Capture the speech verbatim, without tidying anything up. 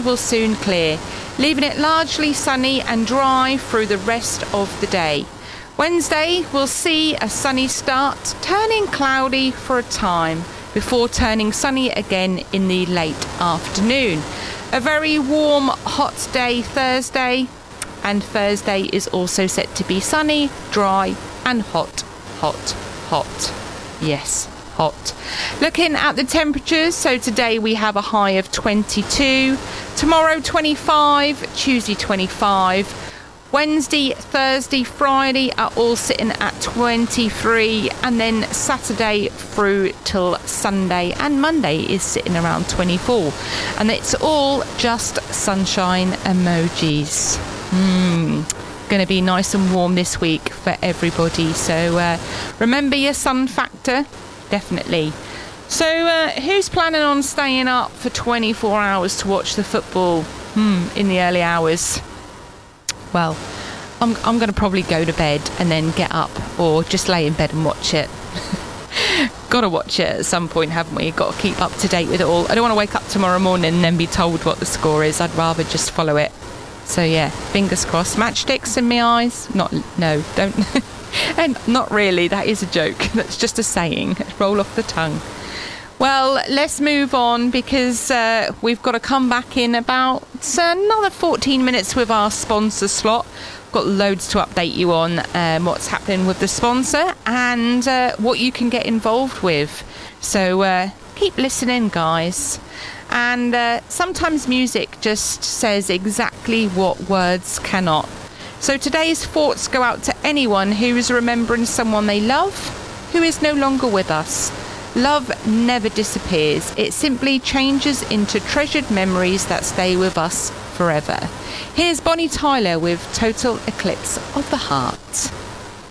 will soon clear, leaving it largely sunny and dry through the rest of the day. Wednesday will see a sunny start, turning cloudy for a time, before turning sunny again in the late afternoon. A very warm, hot day Thursday, and Thursday is also set to be sunny, dry and hot, hot, hot. Yes, hot. Looking at the temperatures, so today we have a high of twenty-two, tomorrow twenty-five, Tuesday twenty-five, Wednesday, Thursday, Friday are all sitting at twenty-three, and then Saturday through till Sunday and Monday is sitting around twenty-four, and it's all just sunshine emojis. Hmm, going to be nice and warm this week for everybody, so uh, remember your sun factor, definitely. So uh, who's planning on staying up for twenty-four hours to watch the football hmm, in the early hours? Well, I'm, I'm going to probably go to bed and then get up, or just lay in bed and watch it. Got to watch it at some point, haven't we? Got to keep up to date with it all. I don't want to wake up tomorrow morning and then be told what the score is. I'd rather just follow it. So yeah, fingers crossed. Matchsticks in my eyes? Not, no, don't. And not really, that is a joke. That's just a saying. Roll off the tongue. Well, let's move on, because uh, we've got to come back in about uh, another fourteen minutes with our sponsor slot. Got loads to update you on um, what's happening with the sponsor and uh, what you can get involved with. So uh, keep listening, guys. And uh, sometimes music just says exactly what words cannot. So today's thoughts go out to anyone who is remembering someone they love who is no longer with us. Love never disappears. It simply changes into treasured memories that stay with us forever. Here's Bonnie Tyler with Total Eclipse of the Heart.